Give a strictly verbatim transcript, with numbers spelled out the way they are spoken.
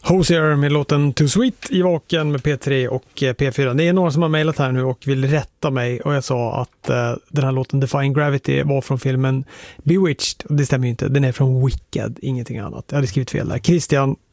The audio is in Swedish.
Hozier med låten Too Sweet i Vaken med P tre och P fyra. Det är några som har mejlat här nu och vill rätta mig, och jag sa att uh, den här låten Defying Gravity var från filmen Bewitched, och det stämmer ju inte. Den är från Wicked, ingenting annat. Jag hade skrivit fel där. Christian